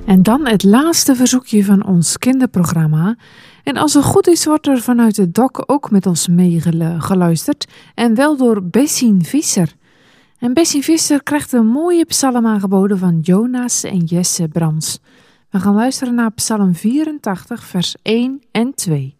En dan het laatste verzoekje van ons kinderprogramma. En als het goed is, wordt er vanuit het dok ook met ons meegeluisterd. En wel door Bessien Visser. En Bessien Visser krijgt een mooie psalm aangeboden van Jonas en Jesse Brands. We gaan luisteren naar psalm 84, vers 1 en 2.